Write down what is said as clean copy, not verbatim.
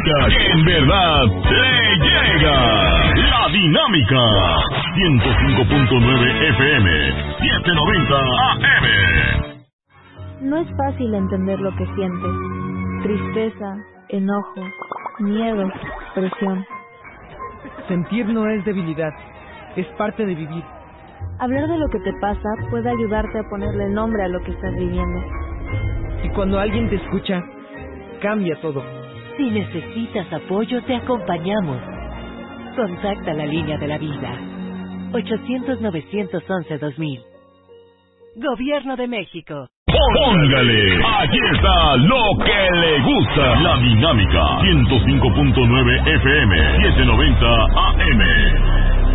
música que en verdad le llega. La Dinámica. 105.9 FM. 790 AM. No es fácil entender lo que sientes. Tristeza, enojo, miedo, presión. Sentir no es debilidad, es parte de vivir. Hablar de lo que te pasa puede ayudarte a ponerle nombre a lo que estás viviendo. Y cuando alguien te escucha, cambia todo. Si necesitas apoyo, te acompañamos. Contacta la línea de la vida. 800-911-2000. Gobierno de México. Póngale, aquí está lo que le gusta. La Dinámica. 105.9 FM. 790 AM.